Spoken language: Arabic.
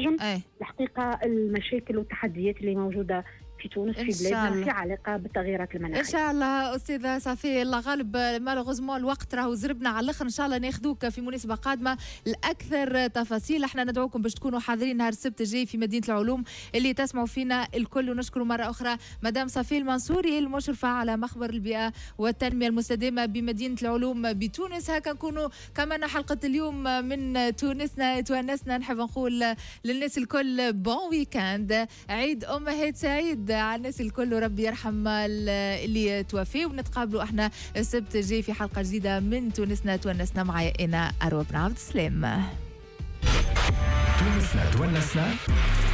تنجم الحقيقة المشاكل والتحديات اللي موجودة في تونس في بلادنا في علاقة بالتغييرات المناخية. إن شاء الله أستاذة صافي. الله غالب مالوغوزمون الوقت راهو زربنا على الآخر. إن شاء الله ناخذوك في مناسبة قادمة الأكثر تفاصيل. احنا ندعوكم باش تكونوا حاضرين نهار السبت الجاي في مدينة العلوم اللي تسمعوا فينا الكل. ونشكر مرة أخرى مدام صافي المنصوري المشرفة على مخبر البيئة والتنمية المستدامة بمدينة العلوم بتونس. هكا نكونوا كمان حلقة اليوم من تونسنا تونسنا. نحب نقول للناس الكل بون ويكاند، عيد أمهات سعيد على الناس الكل وربي يرحم اللي توفي. ونتقابلوا احنا السبت الجاي في حلقة جديدة من تونسنا تونسنا معايا أنا أروى بن عبد السلام. تونسنا تونسنا